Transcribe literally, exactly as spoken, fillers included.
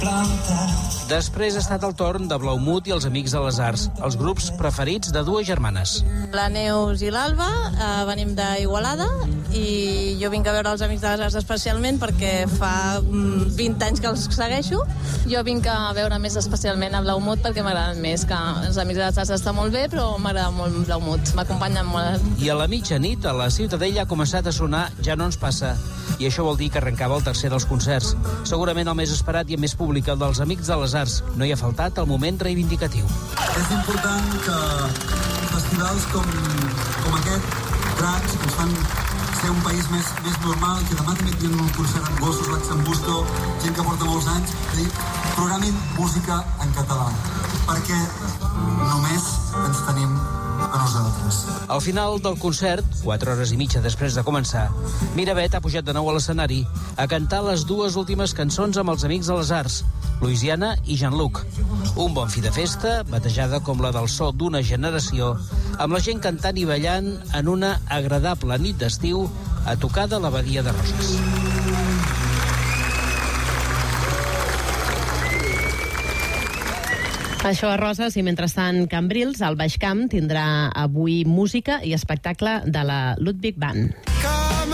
Després ha estat el torn de Blaumut i els Amics de les Arts, els grups preferits de dues germanes. La Neus i l'Alba, eh, venim d'Igualada i jo vinc a veure els Amics de les Arts especialment perquè fa mm, vint anys que els segueixo. Jo vinc a veure més especialment a Blaumut perquè m'agraden més, que els Amics de les Arts està molt bé, però m'agrada molt Blaumut, m'acompanyen molt. I a la mitjanit, a la Ciutadella, ha començat a sonar Ja no ens passa, i això vol dir que arrencava el tercer dels concerts. Segurament el més esperat i el més públic, el dels Amics de les Arts. No hi ha faltat el moment reivindicatiu. És important que festivals com, com aquest, grans, ens fan ser un país més, més normal, que demà també tenen un concert amb gossos, l'Axambusto, gent que porta molts anys, és a dir, programin música en català, perquè només ens tenim a nosaltres. Al final del concert, quatre hores i mitja després de començar, Miravet ha pujat de nou a l'escenari a cantar les dues últimes cançons amb els Amics de les Arts, Louisiana i Jean-Luc. Un bon fi de festa, batejada com la del so d'una generació, amb la gent cantant i ballant en una agradable nit d'estiu a tocar de la Badia de Roses. Això a Roses, i mentrestant Cambrils, al Baix Camp, tindrà avui música i espectacle de la Ludwig Band.